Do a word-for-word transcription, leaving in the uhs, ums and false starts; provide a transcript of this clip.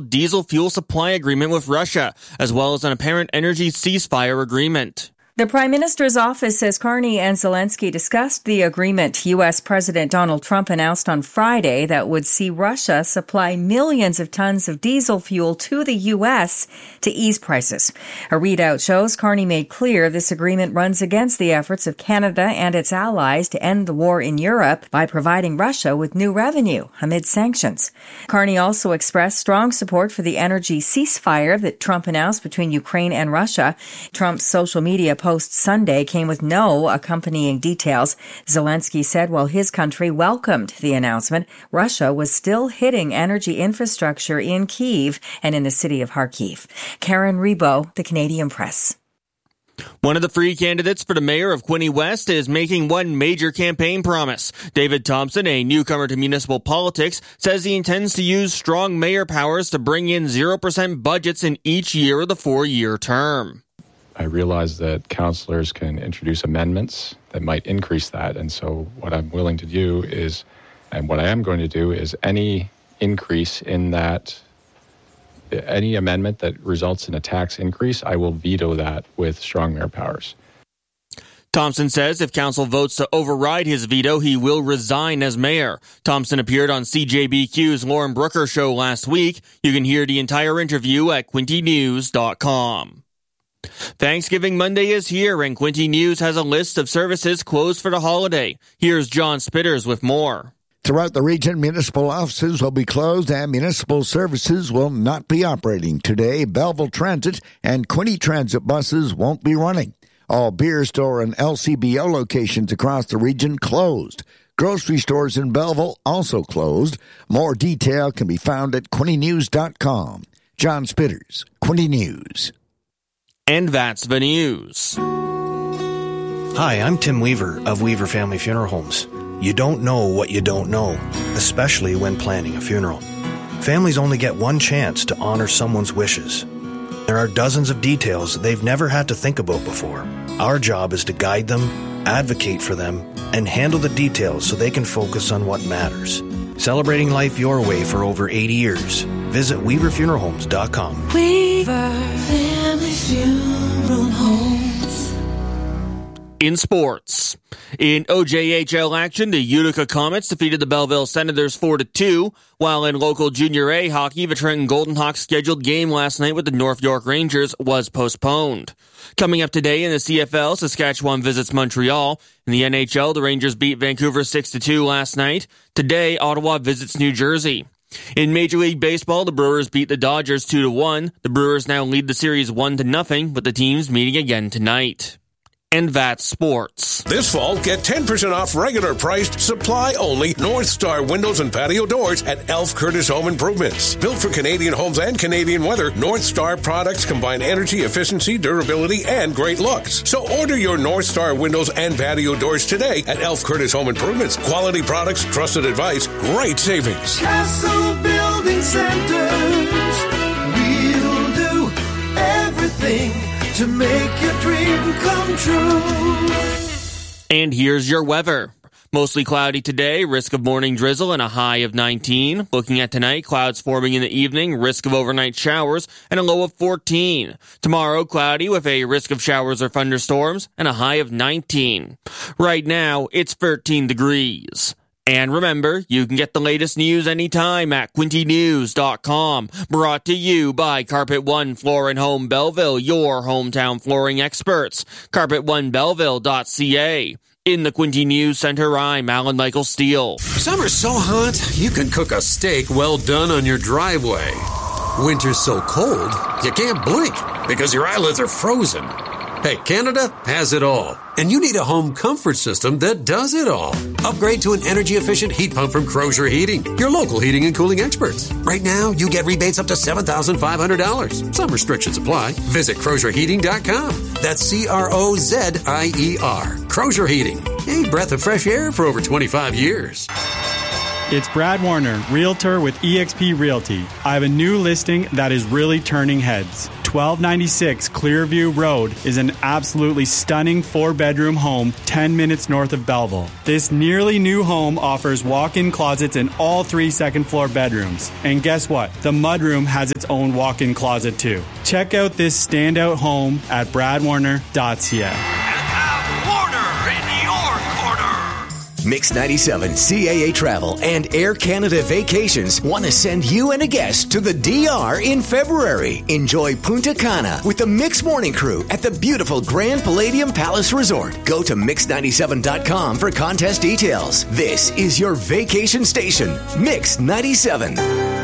diesel fuel supply agreement with Russia, as well as an apparent energy ceasefire agreement. The Prime Minister's office says Carney and Zelensky discussed the agreement U S. President Donald Trump announced on Friday that would see Russia supply millions of tons of diesel fuel to the U S to ease prices. A readout shows Carney made clear this agreement runs against the efforts of Canada and its allies to end the war in Europe by providing Russia with new revenue amid sanctions. Carney also expressed strong support for the energy ceasefire that Trump announced between Ukraine and Russia. Trump's social media post Sunday came with no accompanying details. Zelensky said while his country welcomed the announcement, Russia was still hitting energy infrastructure in Kyiv and in the city of Kharkiv. Karen Rebo, The Canadian Press. One of the free candidates for the mayor of Quinte West is making one major campaign promise. David Thompson, a newcomer to municipal politics, says he intends to use strong mayor powers to bring in zero percent budgets in each year of the four-year term. I realize that councillors can introduce amendments that might increase that. And so what I'm willing to do is, and what I am going to do is any increase in that, any amendment that results in a tax increase, I will veto that with strong mayor powers. Thompson says if council votes to override his veto, he will resign as mayor. Thompson appeared on C J B Q's Lauren Brooker show last week. You can hear the entire interview at quinte news dot com. Thanksgiving Monday is here, and Quinte News has a list of services closed for the holiday. Here's John Spitters with more. Throughout the region, municipal offices will be closed and municipal services will not be operating. Today, Belleville Transit and Quinte Transit buses won't be running. All beer store and L C B O locations across the region closed. Grocery stores in Belleville also closed. More detail can be found at quinte news dot com. John Spitters, Quinte News. And that's the news. Hi, I'm Tim Weaver of Weaver Family Funeral Homes. You don't know what you don't know, especially when planning a funeral. Families only get one chance to honor someone's wishes. There are dozens of details they've never had to think about before. Our job is to guide them, advocate for them, and handle the details so they can focus on what matters. Celebrating life your way for over eighty years. Visit weaver funeral homes dot com. Weaver Family Funeral Homes. In sports. In O J H L action, the Utica Comets defeated the Belleville Senators four to two, while in local Junior A hockey, the Trenton Golden Hawks scheduled game last night with the North York Rangers was postponed. Coming up today in the C F L, Saskatchewan visits Montreal. In the N H L, the Rangers beat Vancouver six to two last night. Today, Ottawa visits New Jersey. In Major League Baseball, the Brewers beat the Dodgers two to one. The Brewers now lead the series one to nothing, with the teams meeting again tonight. And that's sports. This fall, get ten percent off regular priced, supply-only North Star windows and patio doors at Elf Curtis Home Improvements. Built for Canadian homes and Canadian weather, North Star products combine energy efficiency, durability, and great looks. So order your North Star windows and patio doors today at Elf Curtis Home Improvements. Quality products, trusted advice, great savings. Castle Building Centers. We'll do everything to make your dream come true. And here's your weather. Mostly cloudy today, risk of morning drizzle and a high of nineteen. Looking at tonight, clouds forming in the evening, risk of overnight showers and a low of fourteen. Tomorrow, cloudy with a risk of showers or thunderstorms and a high of nineteen. Right now, it's thirteen degrees. And remember, you can get the latest news anytime at quinte news dot com. Brought to you by Carpet One Floor and Home Belleville, your hometown flooring experts. carpet one belleville dot c a. In the Quinte News Center, I'm Alan Michael Steele. Summer's so hot, you can cook a steak well done on your driveway. Winter's so cold, you can't blink because your eyelids are frozen. Hey, Canada has it all. And you need a home comfort system that does it all. Upgrade to an energy-efficient heat pump from Crozier Heating, your local heating and cooling experts. Right now, you get rebates up to seven thousand five hundred dollars. Some restrictions apply. Visit crozier heating dot com. That's C R O Z I E R. Crozier Heating. A breath of fresh air for over twenty-five years. It's Brad Warner, Realtor with eXp Realty. I have a new listing that is really turning heads. twelve ninety-six Clearview Road is an absolutely stunning four-bedroom home ten minutes north of Belleville. This nearly new home offers walk-in closets in all three second-floor bedrooms. And guess what? The mudroom has its own walk-in closet too. Check out this standout home at brad warner dot c a. Mix ninety-seven C A A Travel and Air Canada Vacations want to send you and a guest to the D R in February. Enjoy Punta Cana with the Mix Morning Crew at the beautiful Grand Palladium Palace Resort. Go to mix ninety-seven dot com for contest details. This is your vacation station, Mix ninety-seven.